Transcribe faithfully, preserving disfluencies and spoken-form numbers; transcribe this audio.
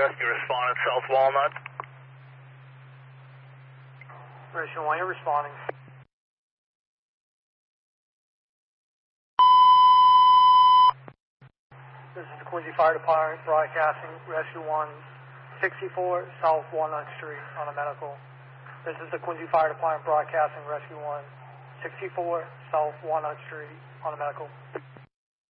Rescue responded South Walnut. Rescue one, you're responding. This is the Quincy Fire Department broadcasting Rescue one, sixty-four South Walnut Street on a medical. This is the Quincy Fire Department broadcasting Rescue one, sixty-four South Walnut Street on a medical.